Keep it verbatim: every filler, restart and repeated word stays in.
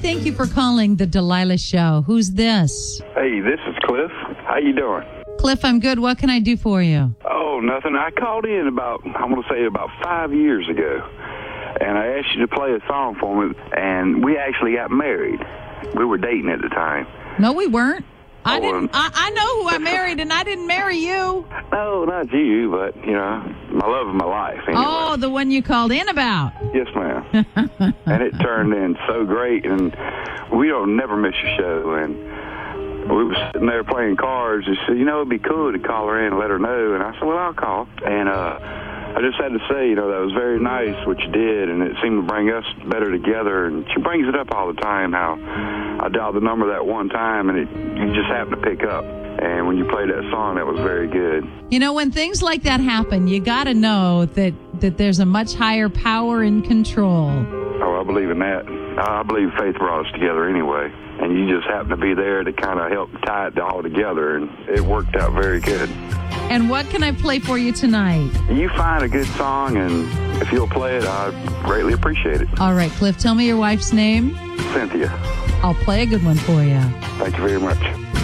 thank you for calling the Delilah Show. Who's this? Hey, this is Cliff. How you doing? Cliff, I'm good. What can I do for you? Oh, nothing. I called in about, I'm going to say about five years ago, and I asked you to play a song for me, and we actually got married. We were dating at the time. No, we weren't. I Oh, didn't. um, I, I know who I married, and I didn't marry you. No, not you, but, you know, my love of my life. Anyway. Oh, the one you called in about. Yes, ma'am. And it turned in so great, and we don't never miss a show, and we were sitting there playing cards. She said, you know, it'd be cool to call her in and let her know. And I said, well, I'll call. And uh, I just had to say, you know, that was very nice what you did, and it seemed to bring us better together. And she brings it up all the time, how I dialed the number that one time, and it, you just happened to pick up. And when you played that song, that was very good. You know, when things like that happen, you got to know that, that there's a much higher power in control. Oh, I believe in that. I believe faith brought us together anyway. And you just happened to be there to kind of help tie it all together, and it worked out very good. And what can I play for you tonight? You find a good song, and if you'll play it, I'd greatly appreciate it. All right, Cliff, tell me your wife's name. Cynthia. I'll play a good one for you. Thank you very much.